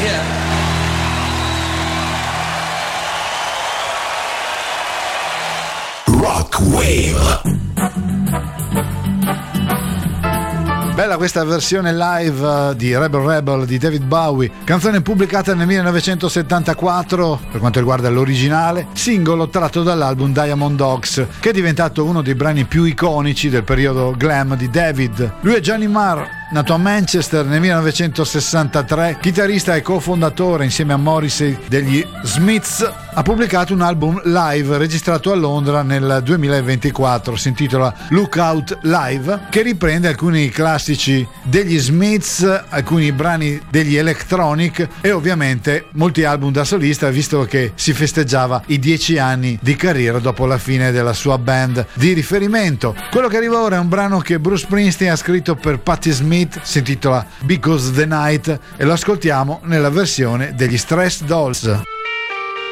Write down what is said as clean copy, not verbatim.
Bella questa versione live di Rebel Rebel di David Bowie, canzone pubblicata nel 1974 per quanto riguarda l'originale, singolo tratto dall'album Diamond Dogs, che è diventato uno dei brani più iconici del periodo glam di David. Lui è Johnny Marr, nato a Manchester nel 1963, chitarrista e cofondatore insieme a Morrissey degli Smiths. Ha pubblicato un album live registrato a Londra nel 2024, si intitola Lookout Live, che riprende alcuni classici degli Smiths, alcuni brani degli Electronic e ovviamente molti album da solista, visto che si festeggiava i 10 anni di carriera dopo la fine della sua band di riferimento. Quello che arriva ora è un brano che Bruce Springsteen ha scritto per Patti Smith, si intitola Because the Night e lo ascoltiamo nella versione degli Stress Dolls.